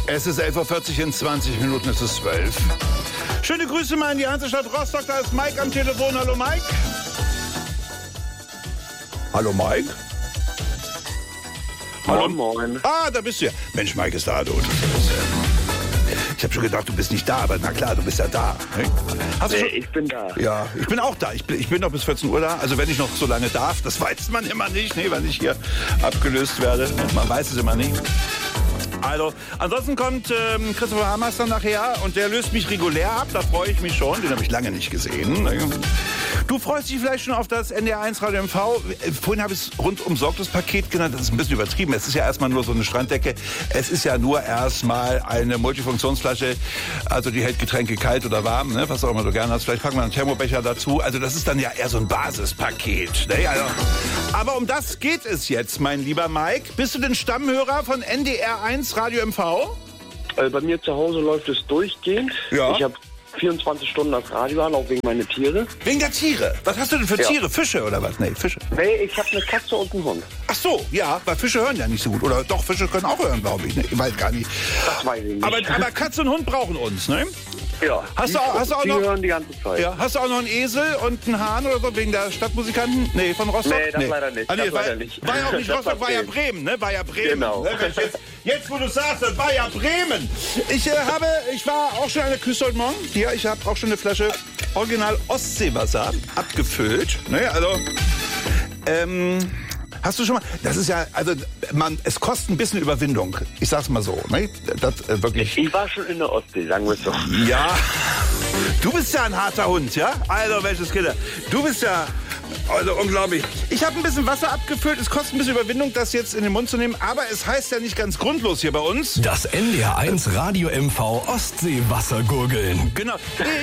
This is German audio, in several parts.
Es ist 11.40 Uhr, in 20 Minuten ist es 12. Schöne Grüße mal in die Hansestadt Rostock, da ist Mike am Telefon. Hallo Mike. Hallo Mike. Hallo. Moin. Ah, da bist du ja. Mensch, Mike ist da, du. Ich habe schon gedacht, du bist nicht da, aber na klar, du bist ja da. Hast du schon? Ich bin da. Ja, ich bin auch da. Ich bin noch bis 14 Uhr da. Also wenn ich noch so lange darf, das weiß man immer nicht, wann ich hier abgelöst werde. Man weiß es immer nicht. Also, ansonsten kommt Christopher Hammerster nachher und der löst mich regulär ab. Da freue ich mich schon. Den habe ich lange nicht gesehen. Du freust dich vielleicht schon auf das NDR1 Radio MV. Vorhin habe ich es rundum sorglos Paket genannt. Das ist ein bisschen übertrieben. Es ist ja erstmal nur so eine Stranddecke. Es ist ja nur erstmal eine Multifunktionsflasche. Also die hält Getränke kalt oder warm, ne? Was auch immer du gerne hast. Vielleicht packen wir einen Thermobecher dazu. Also das ist dann ja eher so ein Basispaket. Ne? Also, aber um das geht es jetzt, mein lieber Mike. Bist du denn Stammhörer von NDR1 Radio MV? Bei mir zu Hause läuft es durchgehend. Ja. Ich habe 24 Stunden das Radio an, auch wegen meiner Tiere. Wegen der Tiere? Was hast du denn für Tiere? Fische oder was? Nee, Fische. Nee, ich habe eine Katze und einen Hund. Ach so, ja, weil Fische hören ja nicht so gut. Oder doch, Fische können auch hören, glaube ich. Ne? Ich weiß gar nicht. Das weiß ich nicht. Aber Katze und Hund brauchen uns, ne? Ja, Hast du auch die noch, hören die ganze Zeit. ja, hast du auch noch einen Esel und einen Hahn oder so wegen der Stadtmusikanten? Nee, von Rostock? Nee, das leider nicht. Ah, nee, Das leider nicht. War ja auch nicht Das Rostock, war ja Bremen, ne? War ja Bremen. Genau. Ne? Jetzt, wo du sagst, das war ja Bremen. Ich war auch schon an der Küste heute Morgen. Hier, ich habe auch schon eine Flasche Original Ostseewasser abgefüllt. Ne? Also, hast du schon mal, das ist ja, also es kostet ein bisschen Überwindung. Ich sag's mal so, ne? Das wirklich. Ich war schon in der Ostsee, sagen wir es doch. Ja, du bist ja ein harter Hund, ja? Also, welches Kinder. Du bist ja, also unglaublich. Ich habe ein bisschen Wasser abgefüllt. Es kostet ein bisschen Überwindung, das jetzt in den Mund zu nehmen. Aber es heißt ja nicht ganz grundlos hier bei uns. Das NDR1 Radio MV Ostseewassergurgeln. Genau.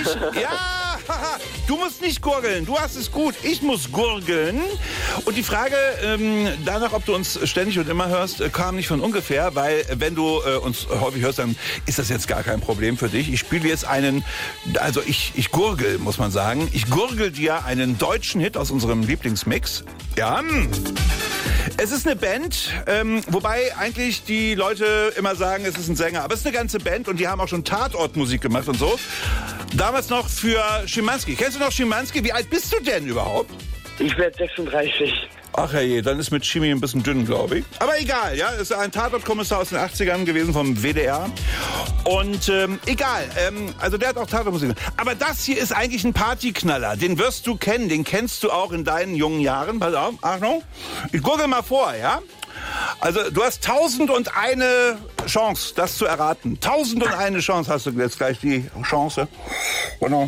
Du musst nicht gurgeln. Du hast es gut. Ich muss gurgeln. Und die Frage danach, ob du uns ständig und immer hörst, kam nicht von ungefähr, weil wenn du uns häufig hörst, dann ist das jetzt gar kein Problem für dich. Ich spiele jetzt ich gurgel, muss man sagen. Ich gurgel dir einen deutschen Hit aus unserem Lieblingsmix. Ja. Es ist eine Band, wobei eigentlich die Leute immer sagen, es ist ein Sänger. Aber es ist eine ganze Band und die haben auch schon Tatortmusik gemacht und so. Damals noch für Schimanski. Kennst du noch Schimanski? Wie alt bist du denn überhaupt? Ich werde 36. Ach herrje, dann ist mit Chemie ein bisschen dünn, glaube ich. Aber egal, ja, ist ein Tatortkommissar aus den 80ern gewesen vom WDR. Und egal, also der hat auch Tatortmusik. Aber das hier ist eigentlich ein Partyknaller. Den wirst du kennen, den kennst du auch in deinen jungen Jahren. Pass auf, Achtung, ich gurgel mal vor, ja? Also du hast 1001 Chance, das zu erraten. 1001 Chance hast du jetzt gleich die Chance. Genau.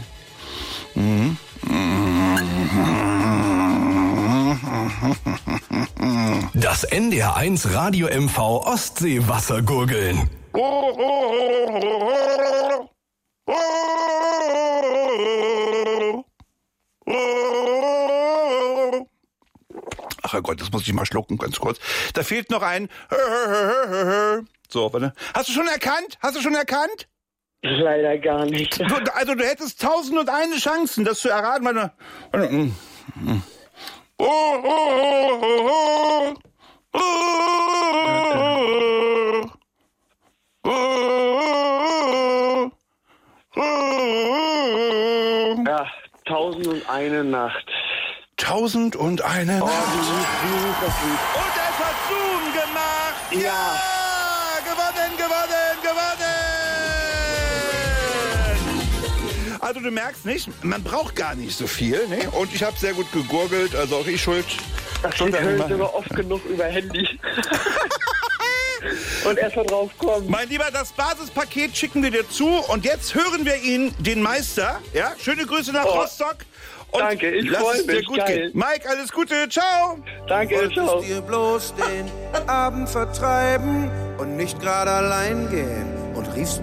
Das NDR1 Radio MV Ostseewassergurgeln. Ach Gott, das muss ich mal schlucken, ganz kurz. Da fehlt noch ein. So, warte. Hast du schon erkannt? Leider gar nicht. Du hättest 1001 Chancen, das zu erraten. Warte. Ja, 1001 Nacht. 1001 Nacht. Oh, wie ist das Lied? Und es hat Zoom gemacht. Ja, gewonnen. Also du merkst nicht, man braucht gar nicht so viel. Ne? Und ich habe sehr gut gegurgelt, also auch ich schuld. Das höre ich sogar oft genug über Handy. Und erst mal drauf kommen. Mein Lieber, das Basispaket schicken wir dir zu. Und jetzt hören wir ihn, den Meister. Ja, schöne Grüße nach Rostock. Und danke, ich freue mich. Gut gehen. Mike, alles Gute. Ciao. Danke, ciao. Dir bloß den Abend vertreiben und nicht gerade allein gehen und riefst